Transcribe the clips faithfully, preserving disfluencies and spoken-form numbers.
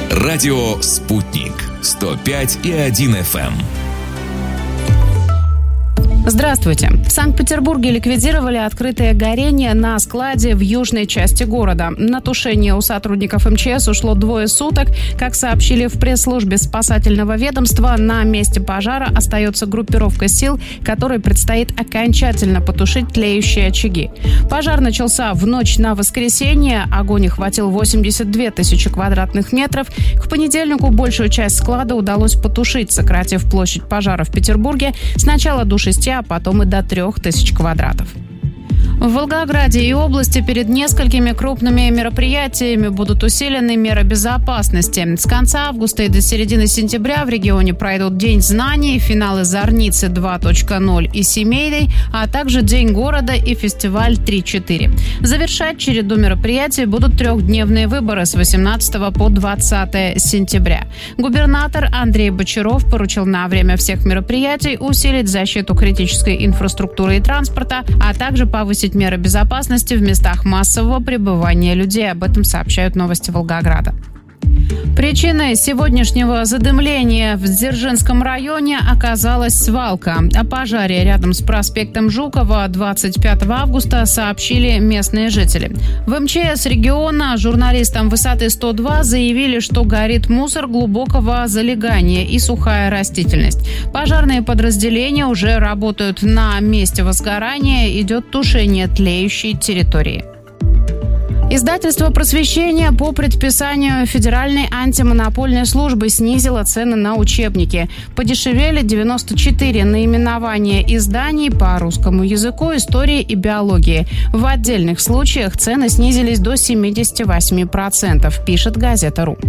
Радио «Спутник» сто пять и один эф эм. Здравствуйте. В Санкт-Петербурге ликвидировали открытое горение на складе в южной части города. На тушение у сотрудников эм че эс ушло двое суток. Как сообщили в пресс-службе спасательного ведомства, на месте пожара остается группировка сил, которой предстоит окончательно потушить тлеющие очаги. Пожар начался в ночь на воскресенье. Огонь охватил восемьдесят две тысячи квадратных метров. К понедельнику большую часть склада удалось потушить, сократив площадь пожара в Петербурге сначала до шести, а потом и до трех тысяч квадратов. В Волгограде и области перед несколькими крупными мероприятиями будут усилены меры безопасности. С конца августа и до середины сентября в регионе пройдут День знаний, финалы Зорницы два точка ноль и Семейный, а также День города и фестиваль три-четыре. Завершать череду мероприятий будут трехдневные выборы с восемнадцатого по двадцатое сентября. Губернатор Андрей Бочаров поручил на время всех мероприятий усилить защиту критической инфраструктуры и транспорта, а также повысить меры безопасности в местах массового пребывания людей. Об этом сообщают новости Волгограда. Причиной сегодняшнего задымления в Дзержинском районе оказалась свалка. О пожаре рядом с проспектом Жукова двадцать пятого августа сообщили местные жители. В эм че эс региона журналистам «Высоты сто два» заявили, что горит мусор глубокого залегания и сухая растительность. Пожарные подразделения уже работают на месте возгорания, идет тушение тлеющей территории. Издательство «Просвещение» по предписанию Федеральной антимонопольной службы снизило цены на учебники. Подешевели девяносто четыре наименования изданий по русскому языку, истории и биологии. В отдельных случаях цены снизились до семьдесят восемь процентов, пишет газета.ру.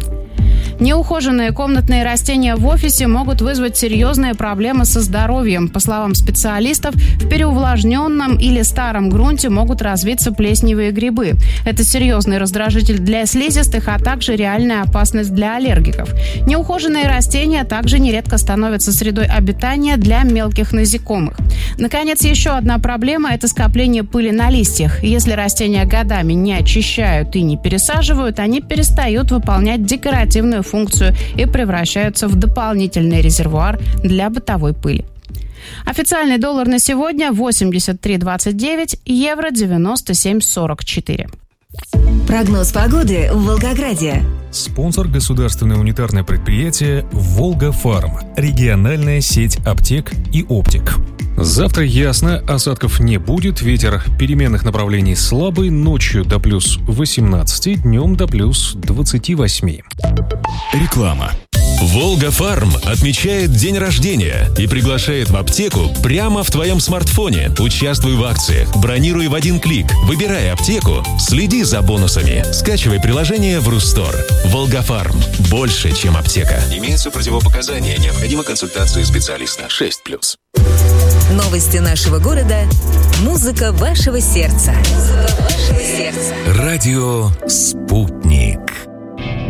Неухоженные комнатные растения в офисе могут вызвать серьезные проблемы со здоровьем. По словам специалистов, в переувлажненном или старом грунте могут развиться плесневые грибы. Это серьезный раздражитель для слизистых, а также реальная опасность для аллергиков. Неухоженные растения также нередко становятся средой обитания для мелких насекомых. Наконец, еще одна проблема – это скопление пыли на листьях. Если растения годами не очищают и не пересаживают, они перестают выполнять декоративную функцию и превращаются в дополнительный резервуар для бытовой пыли. Официальный доллар на сегодня восемьдесят три двадцать девять, евро девяносто семь сорок четыре. Прогноз погоды в Волгограде. Спонсор — государственное унитарное предприятие «Волгафарм», региональная сеть аптек и оптик. Завтра ясно, осадков не будет, ветер переменных направлений слабый, ночью до плюс восемнадцати, днем до плюс двадцати восьми. Реклама. «Волгафарм» отмечает день рождения и приглашает в аптеку прямо в твоем смартфоне. Участвуй в акциях, бронируй в один клик, выбирай аптеку, следи за бонусами. Скачивай приложение в Рустор. «Волгафарм» – больше, чем аптека. Имеются противопоказания, необходима консультация специалиста. шесть плюс. Новости нашего города. Музыка вашего сердца. Музыка вашего сердца. Радио «Спутник».